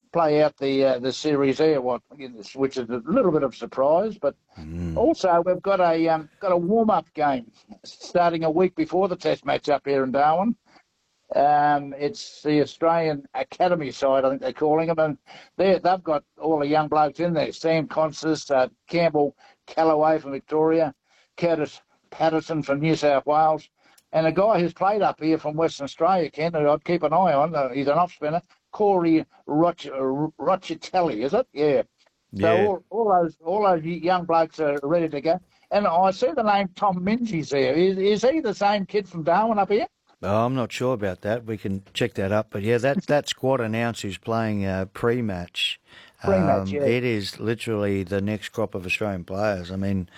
play out the series there, which is a little bit of surprise. But also we've got a warm up game starting a week before the Test match up here in Darwin. It's the Australian Academy side, I think they're calling them, and they've got all the young blokes in there. Sam Consis, Campbell Callaway from Victoria, Curtis Patterson from New South Wales, and a guy who's played up here from Western Australia, Ken, who I'd keep an eye on. He's an off spinner, Corey Rochitelli, is it? Yeah. So all those young blokes are ready to go. And I see the name Tom Minji's there. Is he the same kid from Darwin up here? Oh, I'm not sure about that. We can check that up. But, yeah, that squad announce who's playing pre-match. Pre-match, yeah. It is literally the next crop of Australian players. I mean,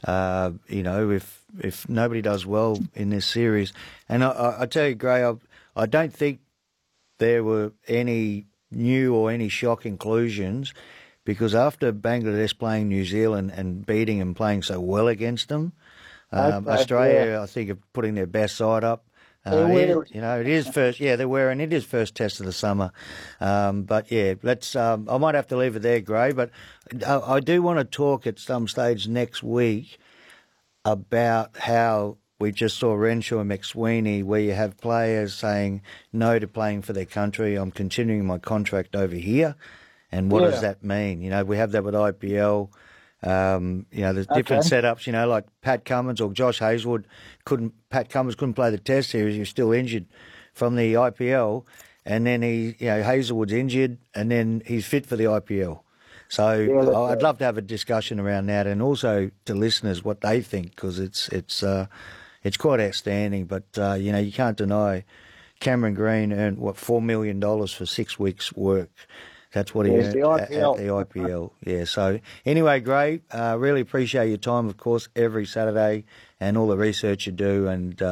if nobody does well in this series, and I tell you, Gray, I don't think there were any new or any shock inclusions, because after Bangladesh playing New Zealand and beating and playing so well against them, Australia, I think, are putting their best side up. It is first. Yeah, they're wearing. It is first test of the summer, but yeah, let's. I might have to leave it there, Gray. But I do want to talk at some stage next week about how we just saw Renshaw and McSweeney, where you have players saying no to playing for their country. I'm continuing my contract over here, and what does that mean? We have that with IPL. There's different setups, like Pat Cummins or Josh Hazlewood Pat Cummins couldn't play the Test series. He was still injured from the IPL. And then Hazlewood's injured and then he's fit for the IPL. So I'd love to have a discussion around that, and also to listeners what they think, because it's quite outstanding. But, you can't deny Cameron Green earned, $4 million for 6 weeks' work. That's what he earned at the IPL. Yeah, so anyway, Gray, really appreciate your time, of course, every Saturday and all the research you do. And,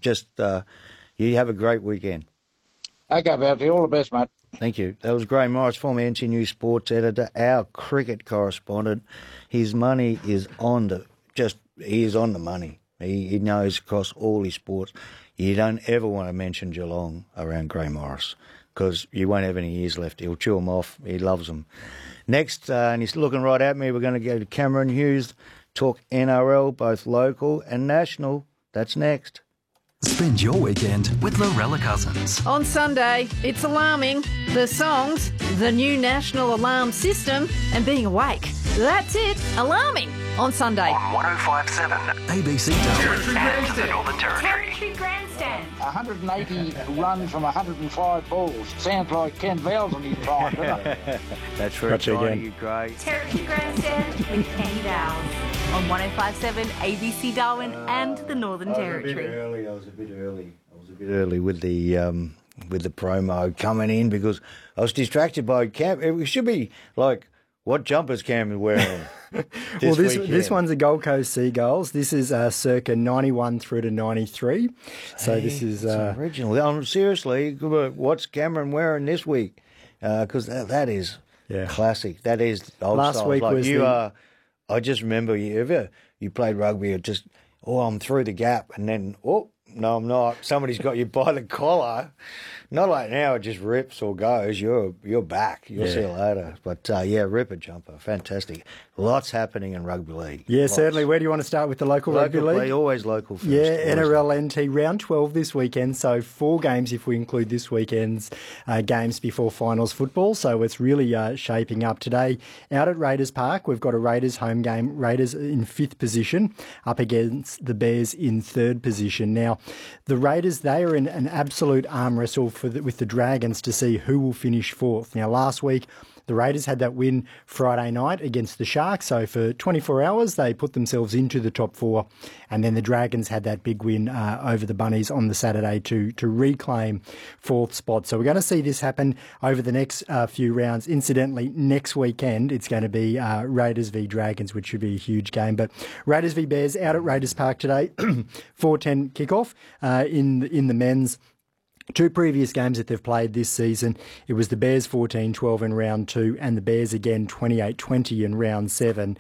you have a great weekend. Okay, Bounty. All the best, mate. Thank you. That was Gray Morris, former NT News sports editor, our cricket correspondent. His money is he is on the money. He knows across all his sports. You don't ever want to mention Geelong around Gray Morris, because you won't have any ears left. He'll chew them off. He loves them. Next, and he's looking right at me, we're going to go to Cameron Hughes, talk NRL, both local and national. That's next. Spend your weekend with Lorella Cousins. On Sunday, it's alarming. The songs, the new national alarm system, and being awake. That's it. Alarming. On Sunday. On 105.7 ABC Darwin and the Northern Territory. Territory Grandstand. 180 runs from 105 balls. Sounds like Ken Vales on his time, doesn't it? That's very exciting. You great. Territory Grandstand with Kenny Vales. On 105.7 ABC Darwin and the Northern Territory. I was a bit early with the promo coming in, because I was distracted by Cam. It should be like, what jumpers Cam is wearing? This one's the Gold Coast Seagulls. This is circa 91 through to 93. So this is original. Seriously, what's Cameron wearing this week? Because that is classic. That is old last style. week like was I just remember you played rugby, I'm through the gap, and then no, I'm not. Somebody's got you by the collar. Not like now, it just rips or goes. You're back. You'll see you later. But, ripper jumper. Fantastic. Lots happening in rugby league. Yeah, Lots. Certainly. Where do you want to start with the local rugby league? Always local first. Yeah, NRL NT round 12 this weekend. So 4 games if we include this weekend's games before finals football. So it's really shaping up today. Out at Raiders Park, we've got a Raiders home game. Raiders in 5th position up against the Bears in 3rd position. Now, the Raiders, they are in an absolute arm wrestle with the Dragons to see who will finish 4th. Now, last week, the Raiders had that win Friday night against the Sharks. So for 24 hours, they put themselves into the top 4. And then the Dragons had that big win over the Bunnies on the Saturday to reclaim 4th spot. So we're going to see this happen over the next few rounds. Incidentally, next weekend, it's going to be Raiders v Dragons, which should be a huge game. But Raiders v Bears out at Raiders Park today, 4:10 kickoff in the men's. 2 previous games that they've played this season, it was the Bears 14-12 in round 2 and the Bears again 28-20 in round 7.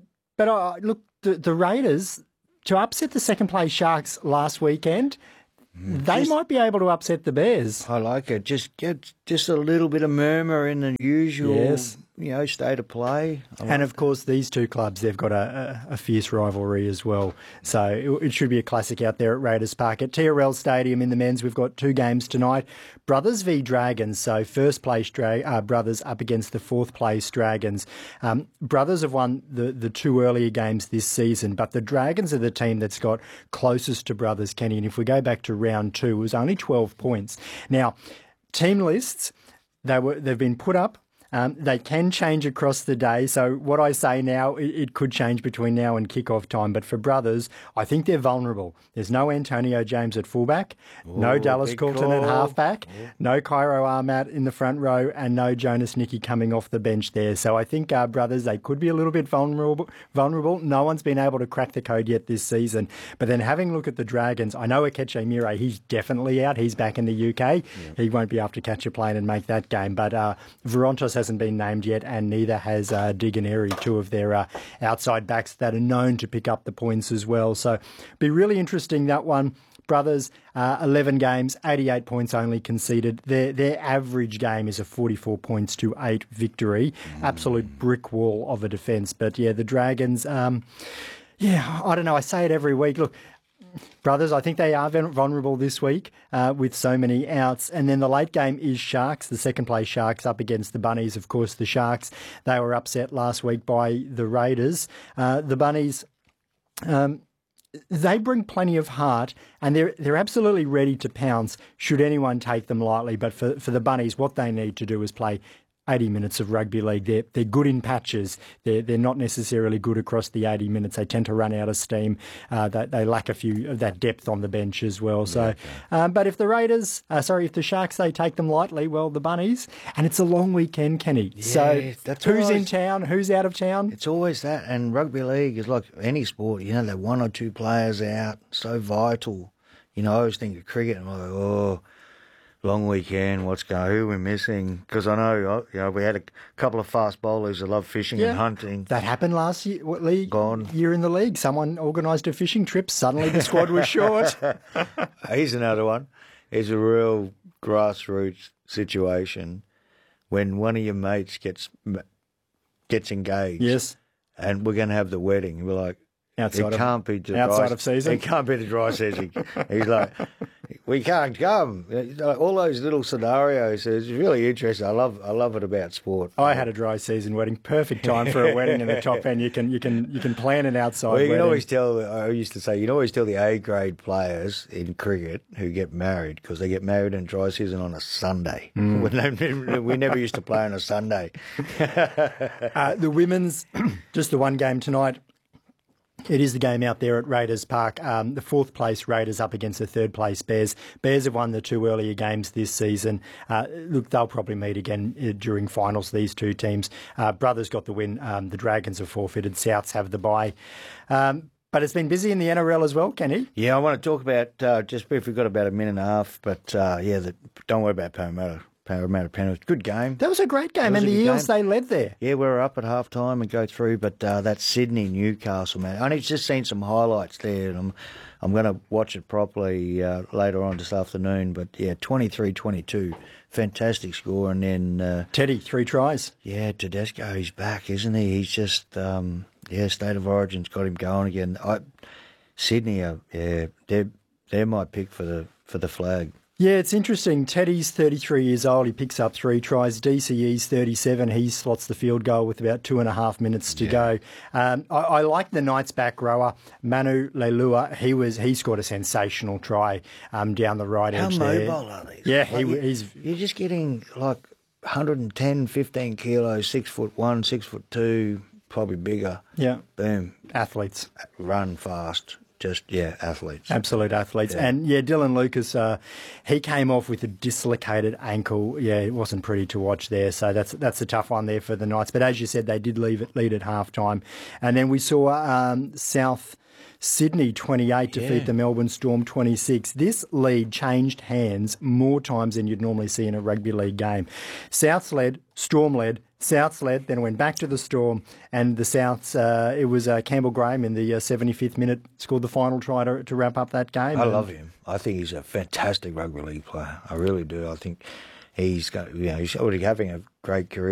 But look, the Raiders, to upset the second place Sharks last weekend, they might be able to upset the Bears. I like it. Just get just a little bit of murmur in the usual, state of play. And of course, these two clubs, they've got a fierce rivalry as well. So it should be a classic out there at Raiders Park. At TRL Stadium in the men's, we've got 2 games tonight. Brothers v Dragons. So first place Brothers up against the 4th place Dragons. Brothers have won the 2 earlier games this season, but the Dragons are the team that's got closest to Brothers, Kenny. And if we go back to round 2, it was only 12 points. Now, team lists, they've been put up. They can change across the day. So what I say now, it could change between now and kick-off time. But for Brothers, I think they're vulnerable. There's no Antonio James at fullback, no Dallas Coulton at halfback, no Cairo Ahmad in the front row, and no Jonas Nicky coming off the bench there. So I think Brothers, they could be a little bit vulnerable. No one's been able to crack the code yet this season. But then having a look at the Dragons, I know Akeche Mire, he's definitely out. He's back in the UK. Yeah. He won't be able to catch a plane and make that game. But Varontos hasn't been named yet, and neither has Diganeri, 2 of their outside backs that are known to pick up the points as well. So be really interesting, that one. Brothers, 11 games, 88 points only conceded. Their average game is a 44 points to 8 victory. Absolute brick wall of a defence. But yeah, the Dragons, I don't know, I say it every week. Look, Brothers, I think they are vulnerable this week with so many outs. And then the late game is Sharks, the second place Sharks up against the Bunnies. Of course, the Sharks, they were upset last week by the Raiders. The Bunnies, they bring plenty of heart, and they're absolutely ready to pounce should anyone take them lightly. But for the Bunnies, what they need to do is play 80 minutes of rugby league. They're good in patches. They're not necessarily good across the 80 minutes. They tend to run out of steam. They lack a few of that depth on the bench as well. So, but if if the Sharks, they take them lightly, well, the Bunnies, and it's a long weekend, Kenny. Yeah, so who's in town? Who's out of town? It's always that. And rugby league is like any sport. They're 1 or 2 players out, so vital. I always think of cricket and I'm like, long weekend, who are we missing? Because I know, we had a couple of fast bowlers that love fishing and hunting. That happened last year, year in the league. Someone organised a fishing trip. Suddenly the squad was short. Here's another one. It's a real grassroots situation when one of your mates gets engaged. Yes. And we're going to have the wedding. We're like, outside of season. It can't be the dry season. He's like, we can't come. All those little scenarios. It's really interesting. I love it about sport. I had a dry season wedding. Perfect time for a wedding in the top end. You can plan an outside wedding. You can always tell. I used to say you can always tell the A grade players in cricket who get married because they get married in dry season on a Sunday. We never used to play on a Sunday. The women's, just the one game tonight. It is the game out there at Raiders Park. The 4th place Raiders up against the 3rd place Bears. Bears have won the 2 earlier games this season. Look, they'll probably meet again during finals, these 2 teams. Brothers got the win. The Dragons have forfeited. Souths have the bye. But it's been busy in the NRL as well, Kenny. Yeah, I want to talk about, just briefly, we've got about a minute and a half, but don't worry about Parramatta Penrith. Good game. That was a great game, and the Eels, they led there. Yeah, we were up at half-time and go through, but that Sydney-Newcastle, man, I've just seen some highlights there, and I'm going to watch it properly later on this afternoon, but yeah, 23-22, fantastic score, and then... Teddy, 3 tries. Yeah, Tedesco, he's back, isn't he? He's just, State of Origin's got him going again. Sydney, they're my pick for the flag. Yeah, it's interesting. Teddy's 33 years old. He picks up 3 tries. DCE's 37. He slots the field goal with about 2.5 minutes to go. I like the Knights back rower, Manu Leilua. He scored a sensational try down the right edge there. How mobile are these? Yeah, he's... You're just getting like 110, 15 kilos, 6'1", 6'2", probably bigger. Yeah. Boom. Athletes. Run fast. Athletes. Absolute athletes. Yeah. And, Dylan Lucas, he came off with a dislocated ankle. Yeah, it wasn't pretty to watch there. So that's a tough one there for the Knights. But as you said, they did lead at halftime. And then we saw South Sydney 28 defeat the Melbourne Storm 26. This lead changed hands more times than you'd normally see in a rugby league game. Souths led, Storm led, Souths led, then went back to the Storm, and the Souths, it was Campbell Graham in the 75th minute scored the final try to wrap up that game. I love him. I think he's a fantastic rugby league player. I really do. I think he's already having a great career.